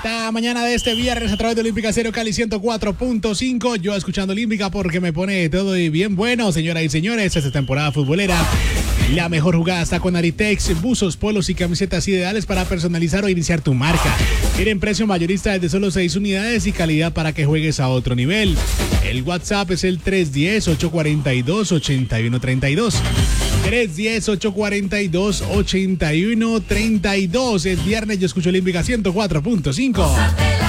Esta mañana de este viernes a través de Olímpica Cero Cali 104.5. Yo escuchando Olímpica porque me pone todo bien bueno, señoras y señores. Esta temporada futbolera. La mejor jugada está con Aritex, buzos, polos y camisetas ideales para personalizar o iniciar tu marca. Tienen precio mayorista desde solo 6 unidades y calidad para que juegues a otro nivel. El WhatsApp es el 310-842-8132. 310-842-8132. Es viernes, yo escucho Olímpica 104.5.